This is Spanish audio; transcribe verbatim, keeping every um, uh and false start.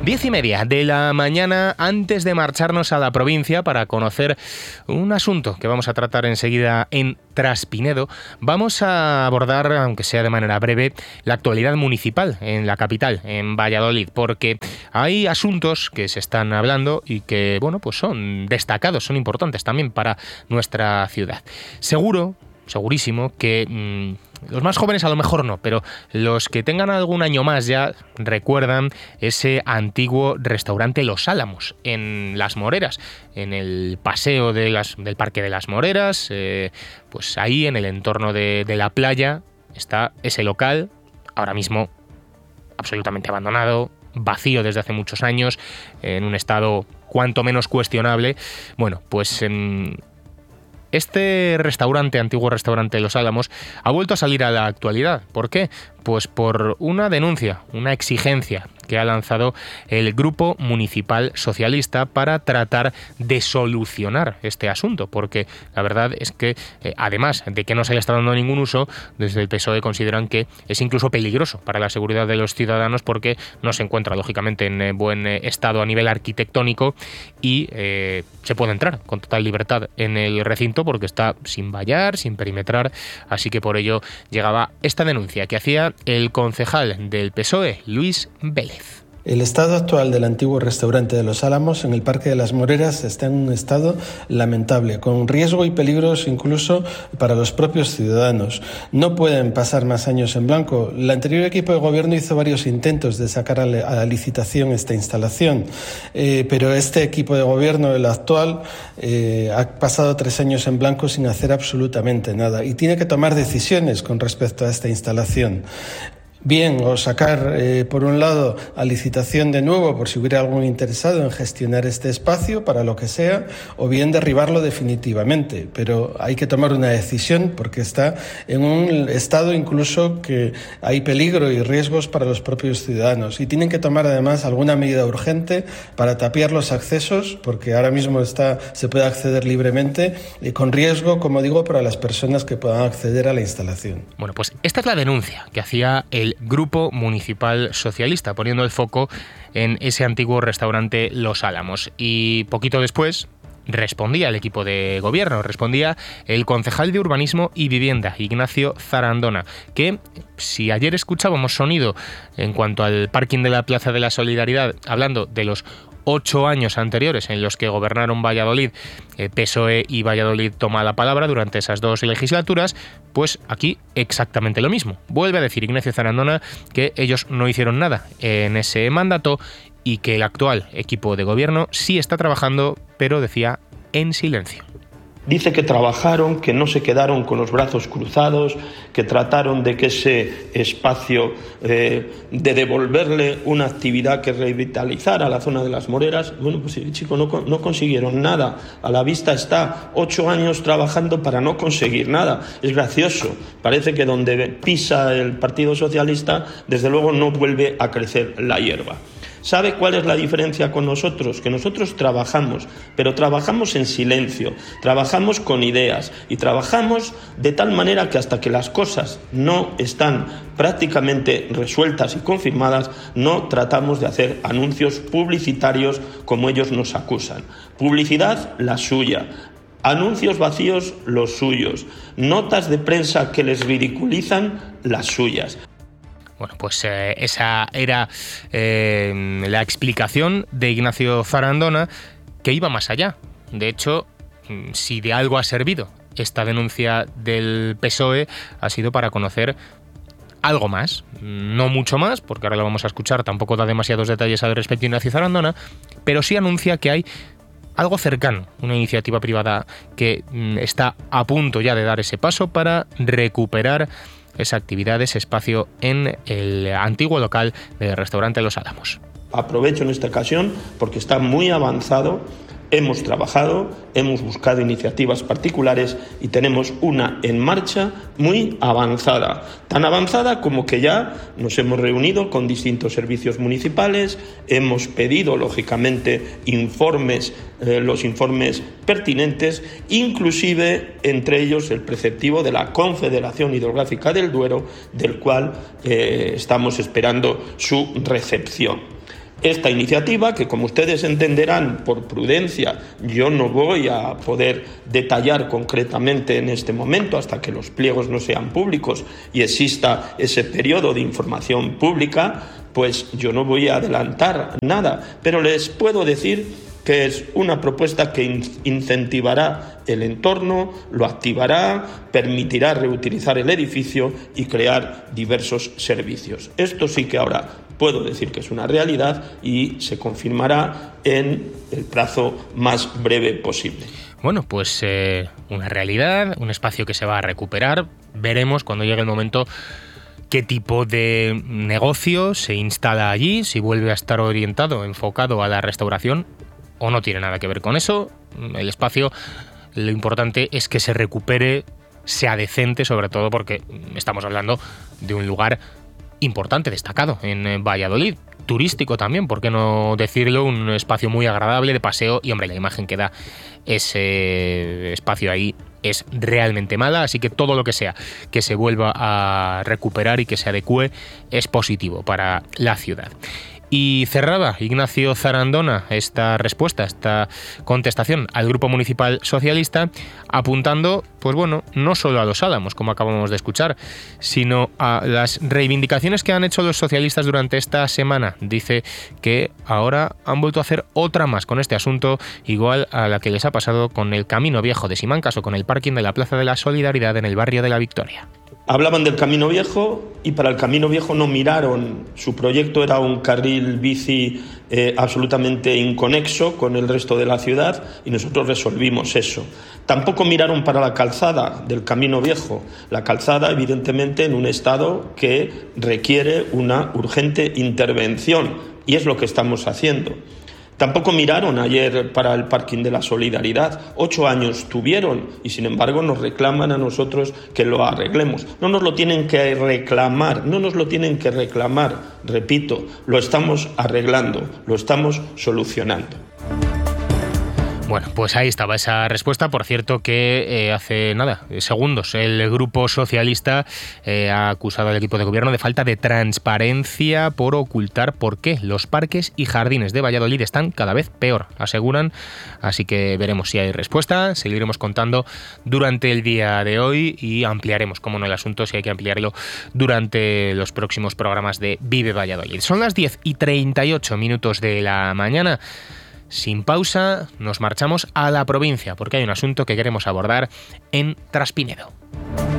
Diez y media de la mañana, antes de marcharnos a la provincia para conocer un asunto que vamos a tratar enseguida en Traspinedo, vamos a abordar, aunque sea de manera breve, la actualidad municipal en la capital, en Valladolid, porque hay asuntos que se están hablando y que, bueno, pues son destacados, son importantes también para nuestra ciudad. Seguro, segurísimo, que mmm, los más jóvenes a lo mejor no, pero los que tengan algún año más ya recuerdan ese antiguo restaurante Los Álamos en Las Moreras, en el paseo de las, del Parque de las Moreras, eh, pues ahí en el entorno de, de la playa está ese local, ahora mismo absolutamente abandonado, vacío desde hace muchos años, en un estado cuanto menos cuestionable. Bueno, pues en este restaurante, antiguo restaurante Los Álamos, ha vuelto a salir a la actualidad. ¿Por qué? Pues por una denuncia, una exigencia que ha lanzado el Grupo Municipal Socialista para tratar de solucionar este asunto, porque la verdad es que, eh, además de que no se le está dando ningún uso, desde el P S O E consideran que es incluso peligroso para la seguridad de los ciudadanos porque no se encuentra, lógicamente, en eh, buen eh, estado a nivel arquitectónico y eh, se puede entrar con total libertad en el recinto porque está sin vallar, sin perimetrar, así que por ello llegaba esta denuncia que hacía el concejal del P S O E, Luis Vélez. El estado actual del antiguo restaurante de Los Álamos en el Parque de las Moreras está en un estado lamentable, con riesgo y peligros incluso para los propios ciudadanos. No pueden pasar más años en blanco. El anterior equipo de gobierno hizo varios intentos de sacar a la licitación esta instalación, eh, pero este equipo de gobierno, el actual, eh, ha pasado tres años en blanco sin hacer absolutamente nada y tiene que tomar decisiones con respecto a esta instalación. Bien, o sacar, eh, por un lado, a licitación de nuevo por si hubiera algún interesado en gestionar este espacio para lo que sea, o bien derribarlo definitivamente. Pero hay que tomar una decisión porque está en un estado incluso que hay peligro y riesgos para los propios ciudadanos. Y tienen que tomar además alguna medida urgente para tapiar los accesos, porque ahora mismo está, se puede acceder libremente y con riesgo, como digo, para las personas que puedan acceder a la instalación. Bueno, pues esta es la denuncia que hacía el Grupo Municipal Socialista, poniendo el foco en ese antiguo restaurante Los Álamos. Y poquito después respondía el equipo de gobierno, respondía el concejal de Urbanismo y Vivienda, Ignacio Zarandona, que si ayer escuchábamos sonido en cuanto al parking de la Plaza de la Solidaridad, hablando de los ocho años anteriores en los que gobernaron Valladolid, eh, P S O E y Valladolid toma la palabra durante esas dos legislaturas, pues aquí exactamente lo mismo. Vuelve a decir Ignacio Zarandona que ellos no hicieron nada en ese mandato y que el actual equipo de gobierno sí está trabajando, pero decía en silencio. Dice que trabajaron, que no se quedaron con los brazos cruzados, que trataron de que ese espacio, eh, de devolverle una actividad que revitalizara la zona de las Moreras. Bueno, pues chicos, no, no consiguieron nada. A la vista está ocho años trabajando para no conseguir nada. Es gracioso. Parece que donde pisa el Partido Socialista, desde luego no vuelve a crecer la hierba. ¿Sabe cuál es la diferencia con nosotros? Que nosotros trabajamos, pero trabajamos en silencio, trabajamos con ideas y trabajamos de tal manera que hasta que las cosas no están prácticamente resueltas y confirmadas, no tratamos de hacer anuncios publicitarios como ellos nos acusan. Publicidad, la suya. Anuncios vacíos, los suyos. Notas de prensa que les ridiculizan, las suyas. Bueno, pues eh, esa era eh, la explicación de Ignacio Zarandona, que iba más allá. De hecho, si de algo ha servido esta denuncia del P S O E, ha sido para conocer algo más, no mucho más, porque ahora lo vamos a escuchar, tampoco da demasiados detalles al respecto Ignacio Zarandona, pero sí anuncia que hay algo cercano, una iniciativa privada que mm, está a punto ya de dar ese paso para recuperar esa actividad, ese espacio en el antiguo local del restaurante Los Álamos. Aprovecho en esta ocasión porque está muy avanzado. Hemos trabajado, hemos buscado iniciativas particulares y tenemos una en marcha muy avanzada. Tan avanzada como que ya nos hemos reunido con distintos servicios municipales, hemos pedido, lógicamente, informes, eh, los informes pertinentes, inclusive entre ellos el preceptivo de la Confederación Hidrográfica del Duero, del cual eh, estamos esperando su recepción. Esta iniciativa, que como ustedes entenderán por prudencia, yo no voy a poder detallar concretamente en este momento hasta que los pliegos no sean públicos y exista ese periodo de información pública, pues yo no voy a adelantar nada, pero les puedo decir que es una propuesta que incentivará el entorno, lo activará, permitirá reutilizar el edificio y crear diversos servicios. Esto sí que ahora puedo decir que es una realidad y se confirmará en el plazo más breve posible. Bueno, pues eh, una realidad, un espacio que se va a recuperar. Veremos cuando llegue el momento qué tipo de negocio se instala allí, si vuelve a estar orientado, enfocado a la restauración o no tiene nada que ver con eso. El espacio, lo importante es que se recupere, sea decente, sobre todo porque estamos hablando de un lugar importante, destacado en Valladolid, turístico también, ¿por qué no decirlo? Un espacio muy agradable de paseo y, hombre, la imagen que da ese espacio ahí es realmente mala, así que todo lo que sea que se vuelva a recuperar y que se adecue es positivo para la ciudad. Y cerraba Ignacio Zarandona esta respuesta, esta contestación al Grupo Municipal Socialista, apuntando, pues bueno, no solo a los Álamos, como acabamos de escuchar, sino a las reivindicaciones que han hecho los socialistas durante esta semana. Dice que ahora han vuelto a hacer otra más con este asunto, igual a la que les ha pasado con el Camino Viejo de Simancas o con el parking de la Plaza de la Solidaridad en el barrio de la Victoria. Hablaban del Camino Viejo y para el Camino Viejo no miraron. Su proyecto era un carril bici eh, absolutamente inconexo con el resto de la ciudad y nosotros resolvimos eso. Tampoco miraron para la calzada del Camino Viejo. La calzada, evidentemente, en un estado que requiere una urgente intervención y es lo que estamos haciendo. Tampoco miraron ayer para el parking de la Solidaridad. Ocho años tuvieron y, sin embargo, nos reclaman a nosotros que lo arreglemos. No nos lo tienen que reclamar, no nos lo tienen que reclamar. Repito, lo estamos arreglando, lo estamos solucionando. Bueno, pues ahí estaba esa respuesta. Por cierto que eh, hace nada, segundos, el Grupo Socialista eh, ha acusado al equipo de gobierno de falta de transparencia por ocultar por qué los parques y jardines de Valladolid están cada vez peor, aseguran. Así que veremos si hay respuesta, seguiremos contando durante el día de hoy y ampliaremos, como no, el asunto, si hay que ampliarlo durante los próximos programas de Vive Valladolid. Son las diez y treinta y ocho minutos de la mañana. Sin pausa, nos marchamos a la provincia, porque hay un asunto que queremos abordar en Traspinedo.